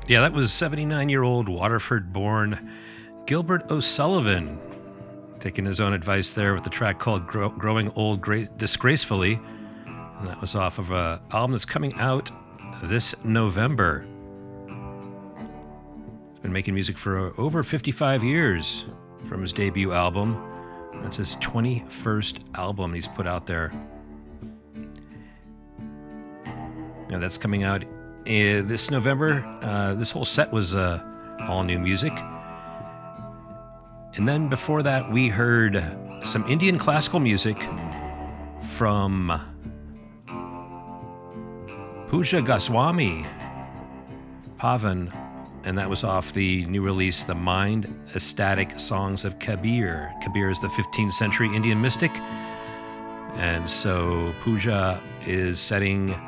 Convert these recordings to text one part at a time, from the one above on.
Yeah, that was 79-year-old Waterford-born Gilbert O'Sullivan, taking his own advice there with the track called Growing Old Disgracefully. And that was off of an album that's coming out this November. He's been making music for over 55 years from his debut album. That's his 21st album he's put out there. And that's coming out this November. This whole set was all new music. And then before that, we heard some Indian classical music from Pooja Goswami Pavan, and that was off the new release, The Mind Ecstatic Songs of Kabir. Kabir is the 15th century Indian mystic, and so Pooja is setting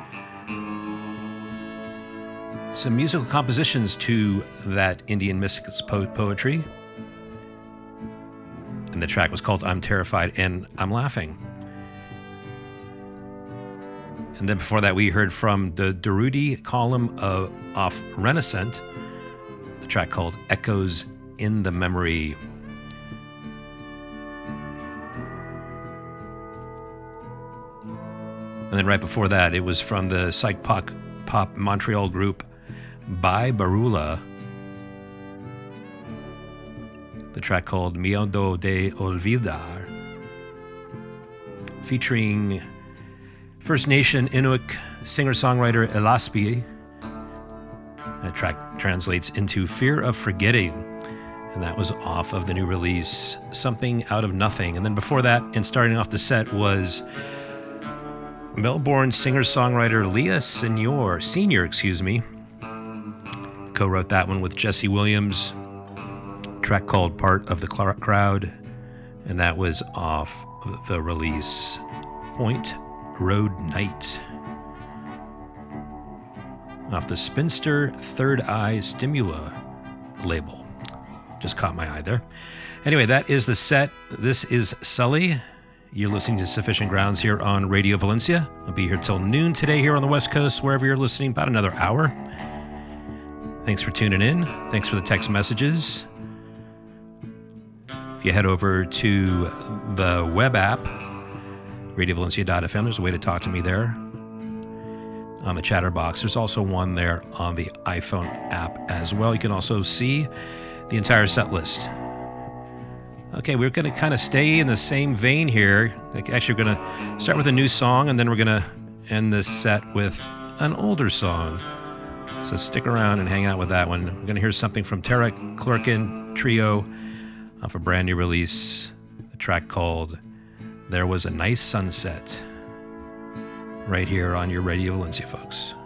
some musical compositions to that Indian mystic's poetry. And the track was called I'm Terrified and I'm Laughing. And then before that, we heard from the Durudi column off Renaissance, the track called Echoes in the Memory. And then right before that, it was from the psych pop Montreal group By Barula, the track called Miedo de Olvidar, featuring First Nation Inuk singer-songwriter Elaspi. That track translates into Fear of Forgetting, and that was off of the new release, Something Out of Nothing. And then before that, and starting off the set, was Melbourne singer-songwriter Leah Senior, co-wrote that one with Jesse Williams, track called Part of the Crowd, and that was off the release Point Road Night, off the Spinster Third Eye Stimula label. Just caught my eye there. Anyway, that is the set. This is Sully. You're listening to Sufficient Grounds here on Radio Valencia. I'll be here till noon today here on the West Coast, wherever you're listening, about another hour. Thanks for tuning in. Thanks for the text messages. If you head over to the web app, RadioValencia.fm, there's a way to talk to me there on the chatter box. There's also one there on the iPhone app as well. You can also see the entire set list. Okay, we're going to kind of stay in the same vein here. Actually, we're going to start with a new song, and then we're going to end this set with an older song. So stick around and hang out with that one. We're going to hear something from Tara Clerkin Trio off a brand new release, a track called There Was a Nice Sunset, right here on your Radio Valencia, folks.